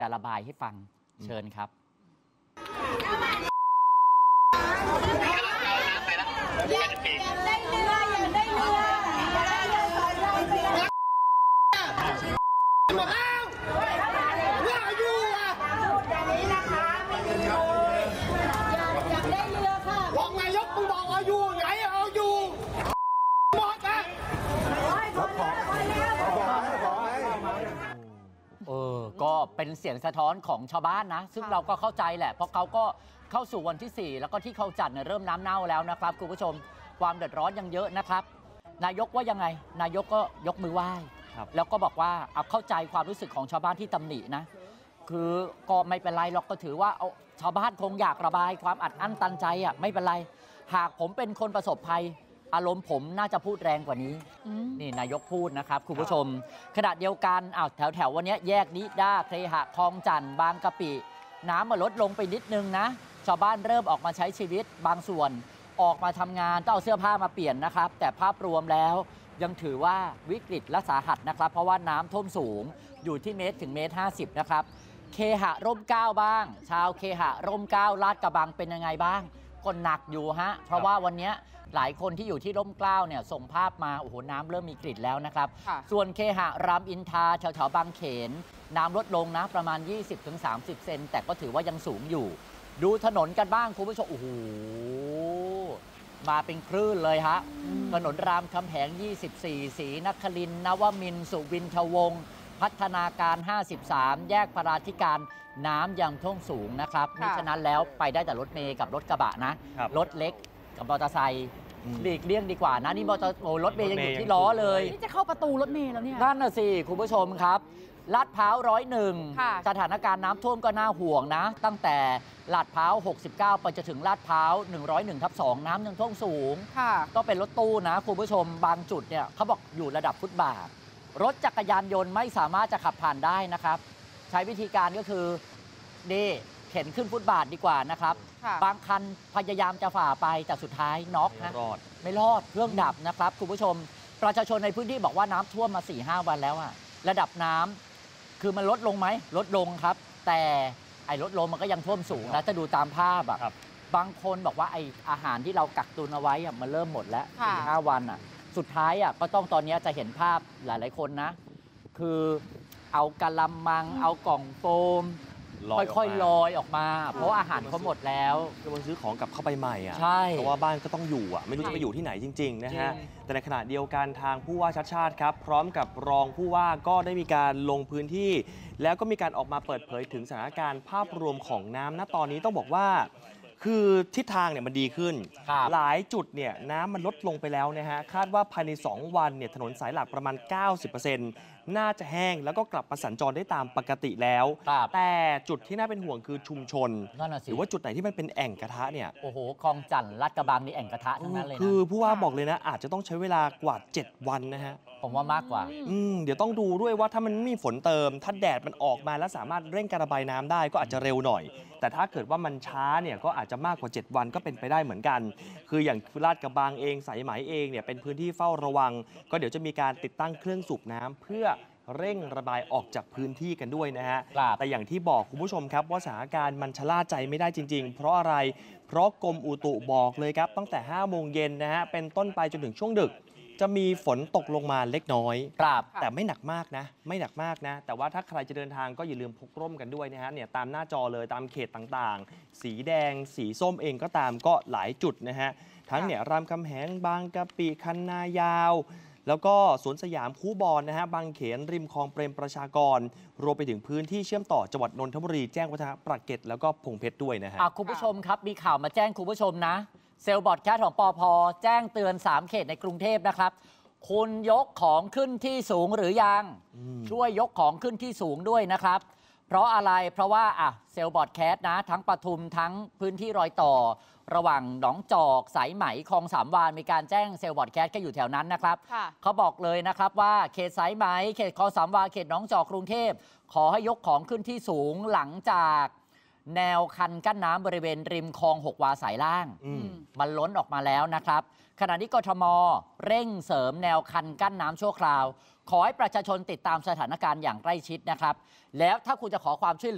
จะระบายให้ฟังเชิญครับก็เป็นเสียงสะท้อนของชาวบ้านนะซึ่งเราก็เข้าใจแหละเพราะเขาก็เข้าสู่วันที่ 4แล้วก็ที่เขาจัดเริ่มน้ำเน่าแล้วนะครับคุณผู้ชมความเดือดร้อนยังเยอะนะครับนายกว่ายังไงนายกก็ยกมือไหว้แล้วก็บอกว่าเอาเข้าใจความรู้สึกของชาวบ้านที่ตำหนินะคือก็ไม่เป็นไรหรอกก็ถือว่าเอาชาวบ้านคงอยากระบายความอัดอั้นตันใจไม่เป็นไรหากผมเป็นคนประสบภัยอารมณ์ผมน่าจะพูดแรงกว่านี้นี่นายกพูดนะครับคุณผู้ชมขณะเดียวกันแถววันนี้แยกนิด้าเคหะคลองจันทร์บางกะปิน้ำมาลดลงไปนิดนึงนะชาวบ้านเริ่มออกมาใช้ชีวิตบางส่วนออกมาทำงานต้องเอาเสื้อผ้ามาเปลี่ยนนะครับแต่ภาพรวมแล้วยังถือว่าวิกฤตและสาหัสนะครับเพราะว่าน้ำท่วมสูงอยู่ที่เมตรถึงเมตร50นะครับเคหะร่มเกล้าบ้างชาวเคหะร่มเกล้าลาดกระบังเป็นยังไงบ้างก็หนักอยู่ฮะเพราะว่าวันนี้หลายคนที่อยู่ที่ร่มเกล้าเนี่ยส่งภาพมาโอ้โหน้ำเริ่มมีกลิ่นแล้วนะครับส่วนเคหะรามอินทราแถวๆบางเขนน้ำลดลงนะประมาณ 20-30 เซนแต่ก็ถือว่ายังสูงอยู่ดูถนนกันบ้างคุณผู้ชมโอ้โหมาเป็นคลื่นเลยฮะถนนรามคำแหง24ศรีนครินทร์นวมินทร์สุวินทวงศ์พัฒนาการ53แยกพราธิการน้ำยังท่วมสูงนะครับมิฉะนั้นแล้วไปได้แต่รถเมล์กับรถกระบะนะรถเล็กกับมอเตอร์ไซค์หลีกเลี่ยงดีกว่านะนี่รถเมย์ยังอยู่ที่ล้อเลยนี่จะเข้าประตูรถเมล์แล้วเนี่ยนั่นน่ะสิคุณผู้ชมครับลาดพร้าว101สถานการณ์น้ำท่วมก็น่าห่วงนะตั้งแต่ลาดพร้าว69ไปจนถึงลาดพร้าว101/2น้ำยังท่วมสูงก็เป็นรถตู้นะคุณผู้ชมบางจุดเนี่ยเขาบอกอยู่ระดับฟุตบาทรถจักรยานยนต์ไม่สามารถจะขับผ่านได้นะครับใช้วิธีการก็คือเข็นขึ้นฟุตบาทดีกว่านะครับบางคันพยายามจะฝ่าไปแต่สุดท้ายน็อกนะไม่รอดเครื่องดับนะครับคุณผู้ชมประชาชนในพื้นที่บอกว่าน้ำท่วมมา 4-5 วันแล้วระดับน้ำคือมันลดลงไหมลดลงครับแต่ไอ้ลดลงมันก็ยังท่วมสูงนะจะดูตามภาพบางคนบอกว่าไอ้อาหารที่เรากักตุนเอาไว้มันเริ่มหมดแล้ว 4-5 วันสุดท้ายก็ต้องตอนนี้จะเห็นภาพหลายๆคนนะคือเอากะละมังเอากล่องโฟมค่อยๆลอยออกมาเพราะอาหารเขาหมดแล้วจะมาซื้อของกลับเข้าไปใหม่ใช่เพราะว่าบ้านก็ต้องอยู่ไม่รู้จะไปอยู่ที่ไหนจริงๆนะฮะแต่ในขณะเดียวกันทางผู้ว่าชัดชาติครับพร้อมกับรองผู้ว่าก็ได้มีการลงพื้นที่ แล้วก็มีการออกมาเปิดเผยถึงสถานการณ์ภาพรวมของน้ำณตอนนี้ต้องบอกว่าคือทิศทางเนี่ยมันดีขึ้นหลายจุดเนี่ยน้ำมันลดลงไปแล้วนะฮะคาดว่าภายใน2 วันเนี่ยถนนสายหลักประมาณ 90%น่าจะแห้งแล้วก็กลับมาสัญจรได้ตามปกติแล้วแต่จุดที่น่าเป็นห่วงคือชุมชนหรือว่าจุดไหนที่มันเป็นแอ่งกระทะเนี่ยโอ้โหคลองจันทร์ลาดกระบังนี่แอ่งกระทะทั้งนั้นเลยนะคือผู้ว่าบอกเลยนะอาจจะต้องใช้เวลากว่า7 วันนะฮะผมว่ามากกว่าเดี๋ยวต้องดูด้วยว่าถ้ามันไม่มีฝนเติมถ้าแดดมันออกมาแล้วสามารถเร่งการระบายน้ำได้ก็อาจจะเร็วหน่อยแต่ถ้าเกิดว่ามันช้าเนี่ยก็อาจจะมากกว่า7 วันก็เป็นไปได้เหมือนกันคืออย่างลาดกระบังเองสายไหมเองเนี่ยเป็นพื้นที่เฝ้าระวังก็เดี๋ยวจะมีการติดตั้งเครื่องสูบน้ำเพื่อเร่งระบายออกจากพื้นที่กันด้วยนะฮะแต่อย่างที่บอกคุณผู้ชมครับว่าสถานการณ์มันชะล่าใจไม่ได้จริงๆเพราะอะไรเพราะกรมอุตุบอกเลยครับตั้งแต่5 โมงเย็นนะฮะเป็นต้นไปจนถึงช่วงดึกจะมีฝนตกลงมาเล็กน้อยแต่ไม่หนักมากนะไม่หนักมากนะแต่ว่าถ้าใครจะเดินทางก็อย่าลืมพกร่มกันด้วยนะฮะเนี่ยตามหน้าจอเลยตามเขตต่างๆสีแดงสีส้มเองก็ตามก็หลายจุดนะฮะทั้งเนี่ยรามคำแหงบางกะปิคันนายาวแล้วก็สวนสยามคูบอนนะฮะบางเขนริมคลองเปรมประชากรรวมไปถึงพื้นที่เชื่อมต่อจังหวัดนนทบุรีแจ้งวัฒนะปากเกร็ดแล้วก็พงเพชรด้วยนะฮะคุณผู้ชมครับมีข่าวมาแจ้งคุณผู้ชมนะเซลล์บอร์ดแคสของปพ.แจ้งเตือน3 เขตในกรุงเทพนะครับคุณยกของขึ้นที่สูงหรือยังช่วยยกของขึ้นที่สูงด้วยนะครับเพราะอะไรเพราะว่าเซลล์บอร์ดแคสนะทั้งปทุมทั้งพื้นที่รอยต่อระหว่างหนองจอกสายไหมคลองสามวานมีการแจ้งเซลล์บอร์ดแคสก็อยู่แถวนั้นนะครับเขาบอกเลยนะครับว่าเขตสายไหมเขตคลองสามวานเขตหนองจอกกรุงเทพขอให้ยกของขึ้นที่สูงหลังจากแนวคันกั้นน้ำบริเวณริมคลอง6 วาสายล่างมันล้นออกมาแล้วนะครับขณะนี้กทมเร่งเสริมแนวคันกั้นน้ำชั่วคราวขอให้ประชาชนติดตามสถานการณ์อย่างใกล้ชิดนะครับแล้วถ้าคุณจะขอความช่วยเหลือ